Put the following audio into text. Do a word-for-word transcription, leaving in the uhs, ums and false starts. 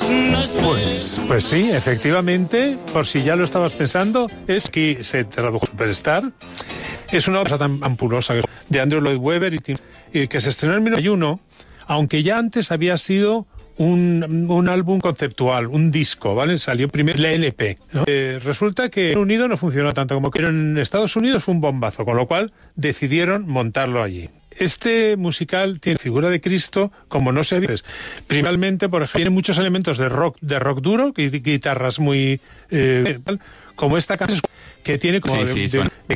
Pues, pues sí, efectivamente, por si ya lo estabas pensando, es que se tradujo Superstar. Es una obra tan ampulosa de Andrew Lloyd Webber y Tim, que se estrenó en mil novecientos noventa y uno, aunque ya antes había sido un, un álbum conceptual, un disco, ¿vale? Salió primero la L P, ¿no? Eh, resulta que en Reino Unido no funcionó tanto como que en Estados Unidos fue un bombazo, con lo cual decidieron montarlo allí. Este musical tiene figura de Cristo como no se ve. Principalmente, por ejemplo, tiene muchos elementos de rock, de rock duro, guitarras muy eh, como esta canción que tiene como sí, de, sí, de, suena. de